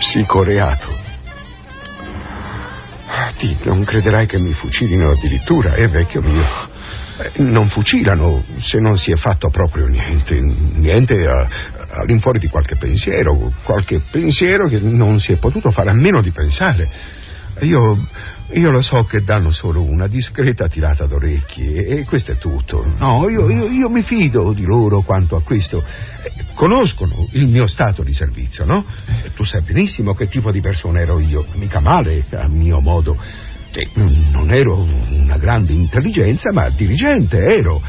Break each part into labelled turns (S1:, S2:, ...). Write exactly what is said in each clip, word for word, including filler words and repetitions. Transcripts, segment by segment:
S1: psicoreato. Ti non crederai che mi fucilino addirittura, eh, vecchio mio. Eh, non fucilano se non si è fatto proprio niente, niente a, all'infuori di qualche pensiero, qualche pensiero che non si è potuto fare a meno di pensare. Io, io lo so che danno solo una discreta tirata d'orecchi e, e questo è tutto. No, io, io, io mi fido di loro quanto a questo. Eh, conoscono il mio stato di servizio, no? Eh, tu sai benissimo che tipo di persona ero io, mica male a mio modo. Eh, non ero una grande intelligenza, ma dirigente ero.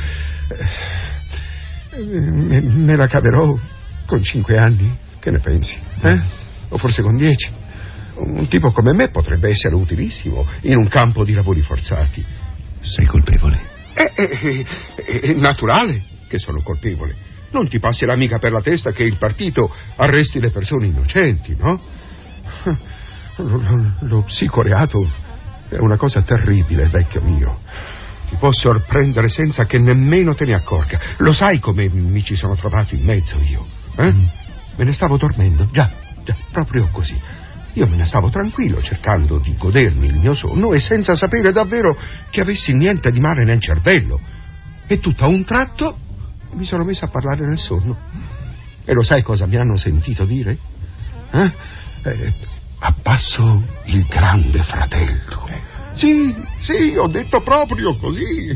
S1: Eh, me, me la caverò con cinque anni, che ne pensi? Eh? O forse con dieci? Un tipo come me potrebbe essere utilissimo in un campo di lavori forzati.
S2: Sei colpevole?
S1: È, è, è, è naturale che sono colpevole. Non ti passerà mica per la testa che il partito arresti le persone innocenti, no? Lo, lo, lo psicoreato è una cosa terribile, vecchio mio. Ti può sorprendere senza che nemmeno te ne accorga. Lo sai come mi ci sono trovato in mezzo io? Eh? Mm. Me ne stavo dormendo, già, già, proprio così. Io me ne stavo tranquillo, cercando di godermi il mio sonno e senza sapere davvero che avessi niente di male nel cervello. E tutto a un tratto mi sono messo a parlare nel sonno. E lo sai cosa mi hanno sentito dire? Eh? Eh, abbasso il grande fratello. Sì, sì, ho detto proprio così.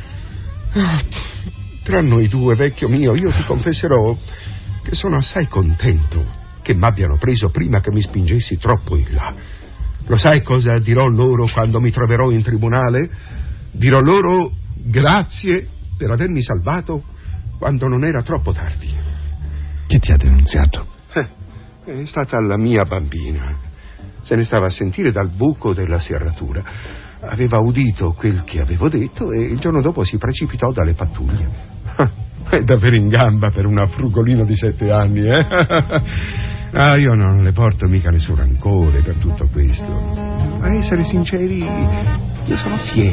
S1: Tra noi due, vecchio mio, io ti confesserò che sono assai contento che m'abbiano preso prima che mi spingessi troppo in là. Lo sai cosa dirò loro quando mi troverò in tribunale? Dirò loro grazie per avermi salvato quando non era troppo tardi.
S2: Chi ti ha denunziato?
S1: Eh, è stata la mia bambina. Se ne stava a sentire dal buco della serratura. Aveva udito quel che avevo detto e il giorno dopo si precipitò dalle pattuglie. È davvero in gamba per una frugolina di sette anni, eh? Ah, io non le porto mica nessun rancore per tutto questo. A essere sinceri, io sono fiero